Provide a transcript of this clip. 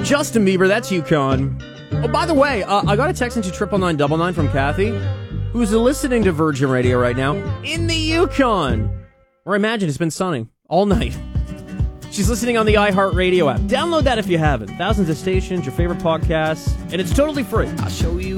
Justin Bieber, that's UConn. Oh, by the way, I got a text into 99999 from Kathy, who's listening to Virgin Radio right now in the Yukon, where I imagine it's been sunny all night. She's listening on the iHeartRadio app. Download that if you haven't. Thousands of stations, your favorite podcasts, and it's totally free. I'll show you